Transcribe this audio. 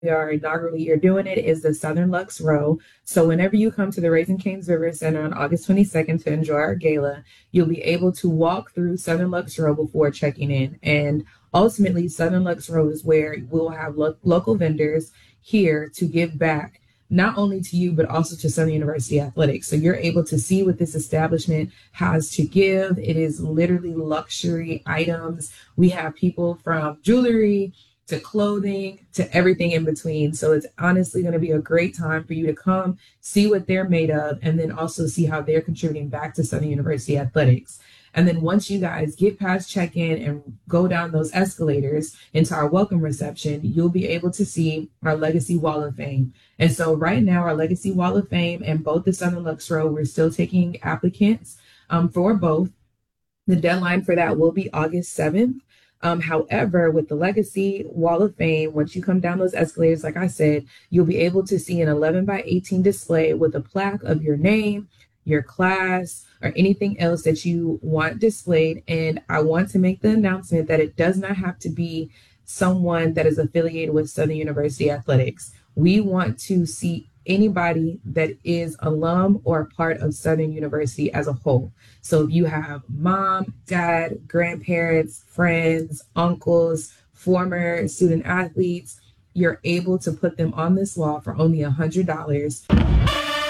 our inaugural year doing it is the Southern Lux Row. So whenever you come to the Raising Cane's River Center on August 22nd to enjoy our gala, you'll be able to walk through Southern Lux Row before checking in. And ultimately, Southern Lux Row is where we'll have local vendors here to give back not only to you, but also to Southern University Athletics. So you're able to see what this establishment has to give. It is literally luxury items. We have people from jewelry to clothing to everything in between. So it's honestly going to be a great time for you to come see what they're made of and then also see how they're contributing back to Southern University Athletics. And then once you guys get past check in and go down those escalators into our welcome reception, you'll be able to see our Legacy Wall of Fame. And so right now, our Legacy Wall of Fame and both the Southern Lux Row, we're still taking applicants for both. The deadline for that will be August 7th. However, with the Legacy Wall of Fame, once you come down those escalators, like I said, you'll be able to see an 11 by 18 display with a plaque of your name, your class, or anything else that you want displayed. And I want to make the announcement that it does not have to be someone that is affiliated with Southern University Athletics. We want to see anybody that is alum or part of Southern University as a whole. So if you have mom, dad, grandparents, friends, uncles, former student athletes, you're able to put them on this wall for only $100.